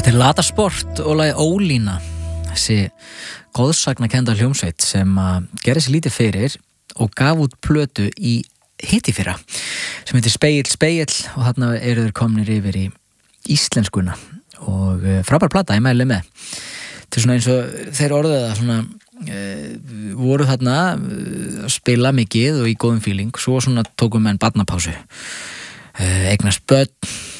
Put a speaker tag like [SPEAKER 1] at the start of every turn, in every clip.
[SPEAKER 1] Þetta Lata Sport og lagið Ólína, þessi góðsagnakennda hljómsveit sem gerði sér lítið fyrir og gaf út plötu í hittifyrra sem heitir Spegill og þarna eru þeir komnir yfir í íslenskuna og frábær plata, ég mæli með. Þetta svona eins og þeir orðuðu það svona voru þarna að spila mikið og í góðum feeling, svo svona tókum menn barnapásu, eignast börn,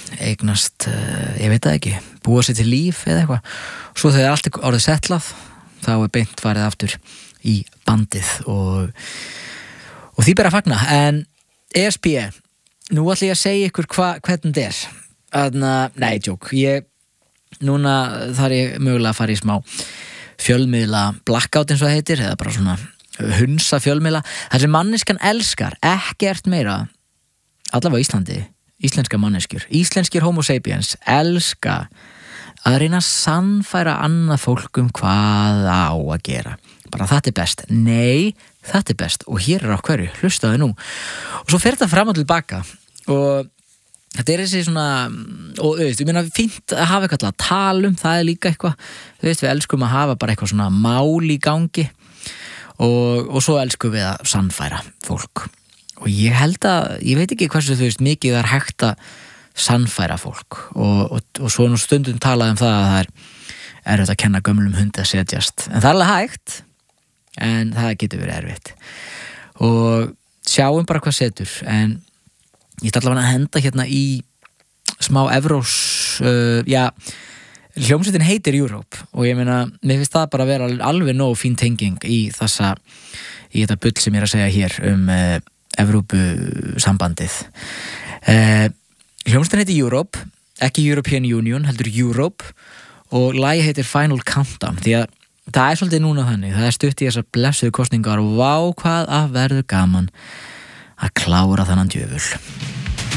[SPEAKER 1] ég veit það ekki, búa sér til líf eða eitthvað, svo þegar allt er orðið settlað þá er beint farið aftur í bandið og því ber að fagna. En ESP, nú ætla ég að segja ykkur hvernig þetta er. Nei, joke, núna þarf ég mögulega að fara í smá fjölmiðla blackout eins og það heitir, eða bara svona hunsa fjölmiðla, þar sem manneskjan elskar ekkert meira, allavega á Íslandi, íslenska manneskjur, íslenskir homo sapiens elska að reyna að sannfæra annað fólk hvað á að gera. Bara þetta er best. Nei, þetta er best og hér er á hverju, hlustaðu nú. Og svo fer þetta fram og tilbaka og þetta er þessi svona, og ég meina fínt að hafa eitthvað að tala það er líka eitthvað, við elskum að hafa bara eitthvað svona mál í gangi og svo elskum við að sannfæra fólk. Og ég held að, ég veit ekki hversu mikið það er hægt að sannfæra fólk og svo nú stundum talað það að það er að kenna gömlum hundi að setjast, en það er alveg hægt en það getur verið erfitt og sjáum bara hvað setur. En ég ætla allavega að henda hérna í smá Evrós, hljómsveitin heitir Europe og ég meina, mér finnst það bara að vera alveg nóg fín tenging í þetta bull sem ég er að segja hér Evrópusambandið. Hljómsveitin heitir Europe, ekki European Union, heldur Europe og lagið heitir Final Countdown því að það er svolítið núna þannig, það er stutt í þessar blessuðu kosningar og vá hvað að verður gaman að klára þannan djöful.